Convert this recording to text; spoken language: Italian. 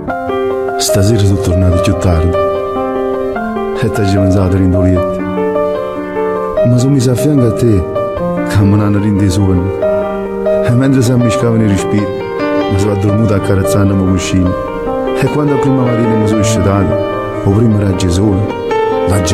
Stasera sono tornato più tardi e ti ho pensato rindolietto. Ma sono messo a fianco a te, camminando in dei sogni. E mentre si ammiscavano i respiri, mi sono addormentato accarezzandomi con cuscino. E quando la prima mattina mi sono scedato, o prima era sole, la